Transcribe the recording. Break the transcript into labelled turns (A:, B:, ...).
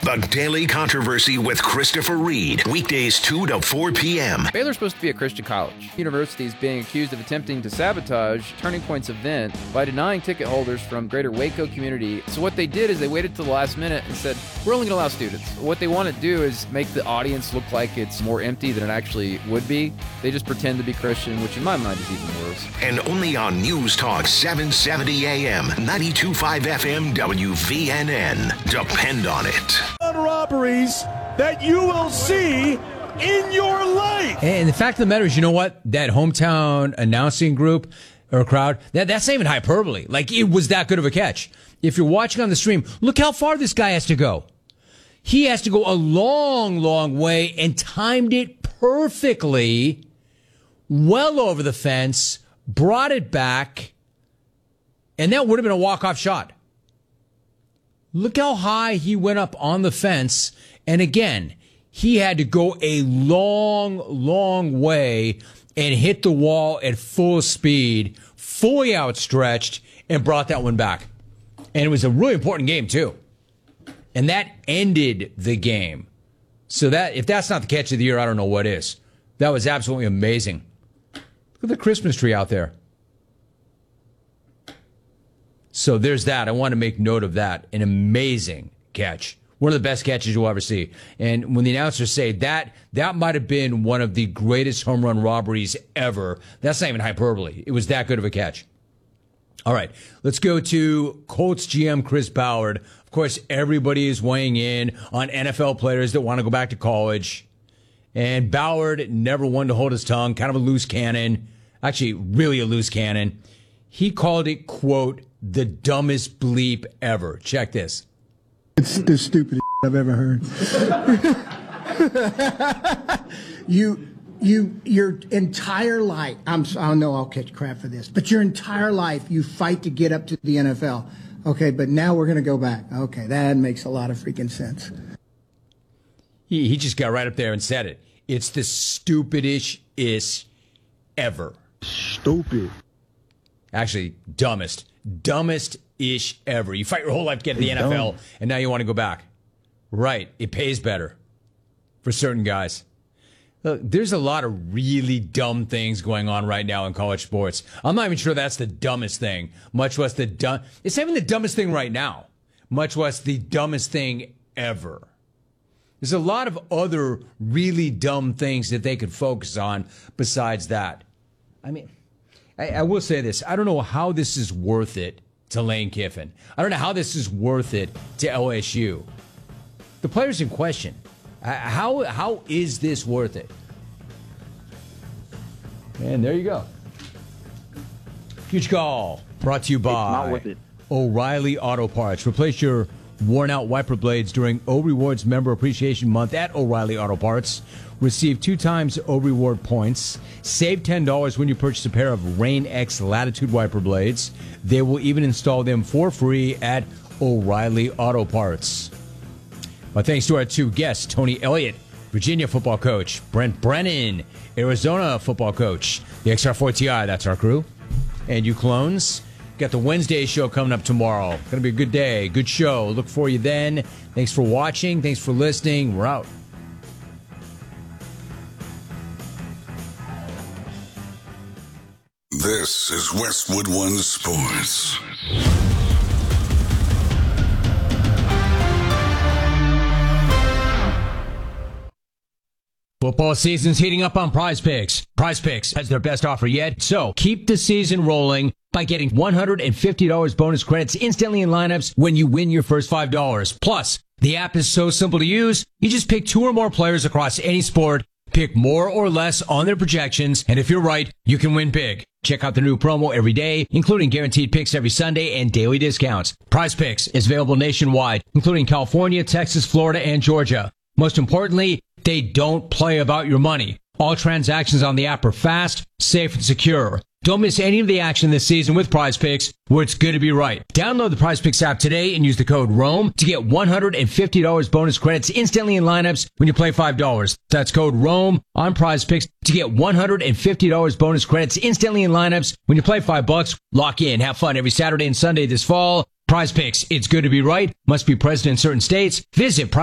A: The Daily Controversy with Christopher Reed. Weekdays 2 to 4 p.m.
B: Baylor's supposed to be a Christian college. The university is being accused of attempting to sabotage Turning Point's event by denying ticket holders from greater Waco community. So what they did is they waited till the last minute and said, we're only going to allow students. What they want to do is make the audience look like it's more empty than it actually would be. They just pretend to be Christian, which in my mind is even worse.
A: And only on News Talk 770 AM, 92.5 FM, WVNN. Depend on it.
C: Robberies that you will see in your life.
D: And the fact of the matter is, you know what? That hometown announcing group or crowd, that's not even hyperbole. Like, it was that good of a catch. If you're watching on the stream, look how far this guy has to go. He has to go a long, long way and timed it perfectly, well over the fence, brought it back, and that would have been a walk-off shot. Look how high he went up on the fence. And again, he had to go a long, long way and hit the wall at full speed, fully outstretched, and brought that one back. And it was a really important game, too. And that ended the game. So that, if that's not the catch of the year, I don't know what is. That was absolutely amazing. Look at the Christmas tree out there. So there's that. I want to make note of that. An amazing catch. One of the best catches you'll ever see. And when the announcers say that might have been one of the greatest home run robberies ever, that's not even hyperbole. It was that good of a catch. All right, let's go to Colts GM Chris Ballard. Of course, everybody is weighing in on NFL players that want to go back to college. And Ballard never one to hold his tongue, kind of a loose cannon. Actually, really a loose cannon. He called it, quote, the dumbest bleep ever. Check this.
E: It's the stupidest I've ever heard. Your entire life, I know I'll catch crap for this, but your entire life you fight to get up to the NFL. Okay, but now we're going to go back. Okay, that makes a lot of freaking sense.
D: He just got right up there and said it. It's the stupidest ever.
E: Stupid.
D: Actually, dumbest-ish ever. You fight your whole life to get to the NFL, and now you want to go back. Right. It pays better for certain guys. Look, there's a lot of really dumb things going on right now in college sports. I'm not even sure that's the dumbest thing, much less it's not even the dumbest thing right now, much less the dumbest thing ever. There's a lot of other really dumb things that they could focus on besides that. I mean, I will say this. I don't know how this is worth it to Lane Kiffin. I don't know how this is worth it to LSU. The players in question. How is this worth it? And there you go. Huge call brought to you by O'Reilly Auto Parts. Replace your worn-out wiper blades during O Rewards Member Appreciation Month at O'Reilly Auto Parts. Receive 2 times O Reward points. Save $10 when you purchase a pair of Rain X Latitude wiper blades. They will even install them for free at O'Reilly Auto Parts. Well, thanks to our 2 guests, Tony Elliott, Virginia football coach, Brent Brennan, Arizona football coach, the XR4TI, that's our crew. And you clones, got the Wednesday show coming up tomorrow. Going to be a good day, good show. Look for you then. Thanks for watching. Thanks for listening. We're out.
F: This is Westwood One Sports.
D: Football season's heating up on Prize Picks. Prize Picks has their best offer yet, so keep the season rolling by getting $150 bonus credits instantly in lineups when you win your first $5. Plus, the app is so simple to use, you just pick 2 or more players across any sport, pick more or less on their projections, and if you're right, you can win big. Check out the new promo every day, including guaranteed picks every Sunday and daily discounts. Prize Picks is available nationwide, including California, Texas, Florida, and Georgia. Most importantly, they don't play about your money. All transactions on the app are fast, safe, and secure. Don't miss any of the action this season with Prize Picks, where it's good to be right. Download the Prize Picks app today and use the code ROAM to get $150 bonus credits instantly in lineups when you play $5. That's code ROAM on Prize Picks to get $150 bonus credits instantly in lineups when you play $5. Lock in, have fun every Saturday and Sunday this fall. Prize Picks, it's good to be right. Must be present in certain states. Visit